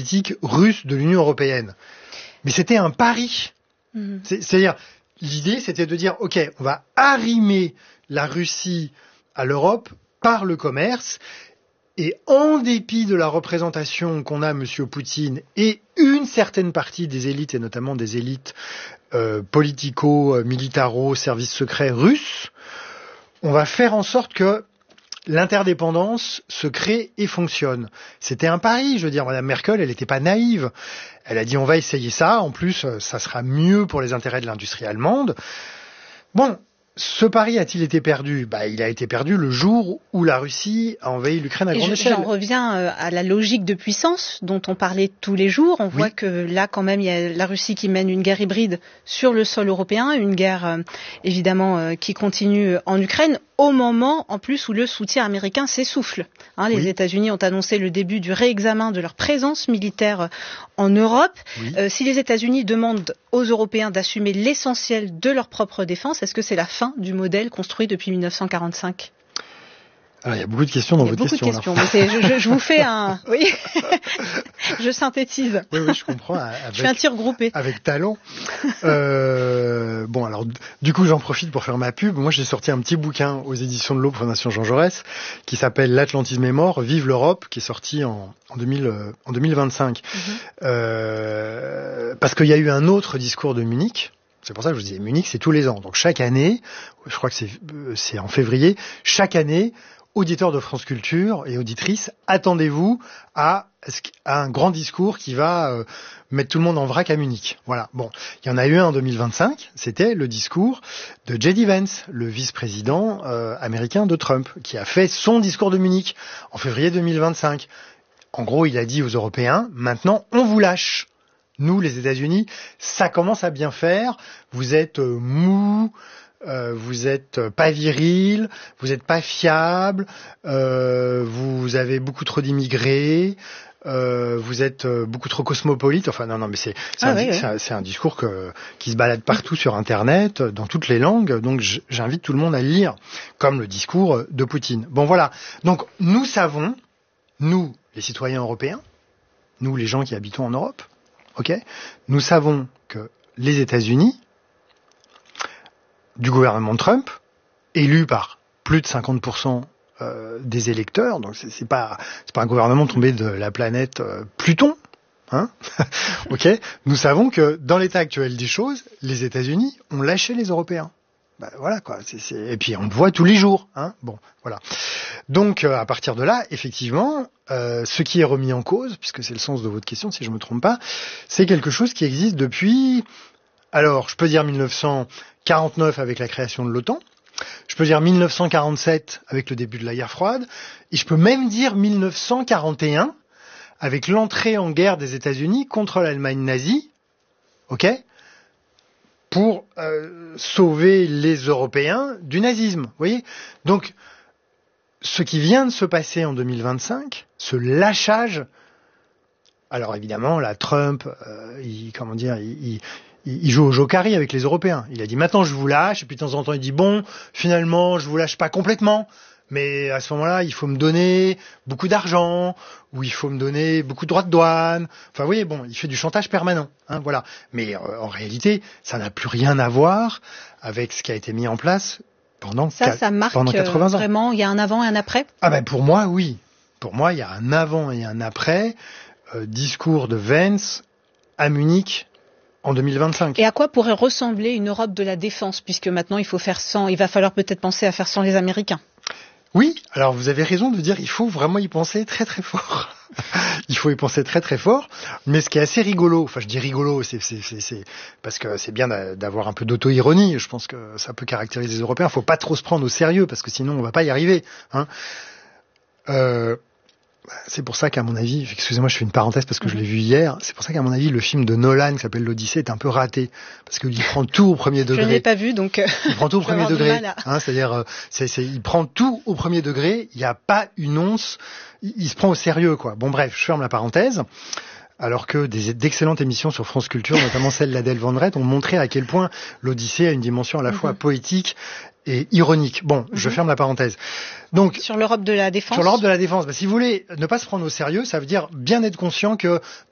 politique russe de l'Union européenne. Mais c'était un pari. C'est-à-dire, l'idée, c'était de dire, OK, on va arrimer la Russie à l'Europe par le commerce, et en dépit de la représentation qu'on a, M. Poutine, et une certaine partie des élites, et notamment des élites politico-militaro, services secrets russes, on va faire en sorte que l'interdépendance se crée et fonctionne. C'était un pari, je veux dire, Mme Merkel, elle n'était pas naïve. Elle a dit, on va essayer ça, en plus, ça sera mieux pour les intérêts de l'industrie allemande. Bon, ce pari a-t-il été perdu ? Il a été perdu le jour où la Russie a envahi l'Ukraine à grande échelle. J'en reviens à la logique de puissance dont on parlait tous les jours. On voit que là, quand même, il y a la Russie qui mène une guerre hybride sur le sol européen, une guerre évidemment qui continue en Ukraine, au moment en plus où le soutien américain s'essouffle. Les États-Unis ont annoncé le début du réexamen de leur présence militaire en Europe. Si les États-Unis demandent aux Européens d'assumer l'essentiel de leur propre défense, est-ce que c'est la fin du modèle construit depuis 1945 ? Alors, il y a beaucoup de questions dans votre question. Il y a beaucoup de questions, mais je vous fais un... Oui, je synthétise. Oui, je comprends. Je fais un tir groupé. Avec talent. Bon, alors, du coup, j'en profite pour faire ma pub. Moi, j'ai sorti un petit bouquin aux éditions de l'Aube, Fondation Jean Jaurès, qui s'appelle L'Atlantisme est mort, Vive l'Europe, qui est sorti en 2025. Parce qu'il y a eu un autre discours de Munich. C'est pour ça que je vous disais, Munich, c'est tous les ans. Donc, chaque année, je crois que c'est en février, chaque année, auditeurs de France Culture et auditrices, attendez-vous à un grand discours qui va mettre tout le monde en vrac à Munich. Voilà. Bon, il y en a eu un en 2025, c'était le discours de J.D. Vance, le vice-président américain de Trump, qui a fait son discours de Munich en février 2025. En gros, il a dit aux Européens, maintenant, on vous lâche. Nous, les États-Unis, ça commence à bien faire. Vous êtes mous. Vous êtes pas viril, vous êtes pas fiable, vous avez beaucoup trop d'immigrés, vous êtes beaucoup trop cosmopolite. Enfin non, mais c'est un discours qui se balade partout sur Internet, dans toutes les langues. Donc j'invite tout le monde à le lire, comme le discours de Poutine. Bon voilà. Donc nous savons, nous les citoyens européens, nous les gens qui habitons en Europe, ok, nous savons que les États-Unis du gouvernement de Trump, élu par plus de 50% des électeurs, donc c'est pas un gouvernement tombé de la planète Pluton, hein. Ok, nous savons que dans l'état actuel des choses, les États-Unis ont lâché les Européens. Voilà quoi. Et puis on le voit tous les jours, hein. Bon, voilà. Donc à partir de là, effectivement, ce qui est remis en cause, puisque c'est le sens de votre question, si je me trompe pas, c'est quelque chose qui existe depuis. Alors, je peux dire 1949 avec la création de l'OTAN, je peux dire 1947 avec le début de la guerre froide, et je peux même dire 1941 avec l'entrée en guerre des États-Unis contre l'Allemagne nazie, ok, pour sauver les Européens du nazisme, vous voyez. Donc, ce qui vient de se passer en 2025, ce lâchage, alors évidemment, là, Trump, il joue au jokari avec les Européens. Il a dit maintenant je vous lâche, et puis de temps en temps il dit bon, finalement je vous lâche pas complètement, mais à ce moment-là il faut me donner beaucoup d'argent, ou il faut me donner beaucoup de droits de douane. Enfin vous voyez, bon, il fait du chantage permanent, hein, voilà. Mais en réalité, ça n'a plus rien à voir avec ce qui a été mis en place pendant 80 ans. Vraiment, il y a un avant et un après. Pour moi oui. Pour moi il y a un avant et un après. Discours de Vance à Munich. En 2025. Et à quoi pourrait ressembler une Europe de la défense, puisque maintenant il va falloir peut-être penser à faire sans les Américains. Oui, alors vous avez raison de dire il faut vraiment y penser très très fort. Il faut y penser très très fort, mais ce qui est assez rigolo, enfin je dis rigolo, c'est parce que c'est bien d'avoir un peu d'auto-ironie, je pense que ça peut caractériser les Européens, faut pas trop se prendre au sérieux parce que sinon on va pas y arriver, hein. C'est pour ça qu'à mon avis, excusez-moi, je fais une parenthèse parce que je l'ai vu hier, c'est pour ça qu'à mon avis, le film de Nolan qui s'appelle l'Odyssée est un peu raté, parce qu'il prend tout au premier degré. Je ne l'ai pas vu, donc il prend tout au premier degré, hein, c'est-à-dire, il prend tout au premier degré, il n'y a pas une once, il se prend au sérieux, quoi. Bon bref, je ferme la parenthèse. Alors que d'excellentes émissions sur France Culture, notamment celle d'Adèle Van Dreit, ont montré à quel point l'Odyssée a une dimension à la fois poétique et ironique. Bon, je ferme la parenthèse. Donc, sur l'Europe de la défense. Sur l'Europe de la défense, si vous voulez ne pas se prendre au sérieux, ça veut dire bien être conscient que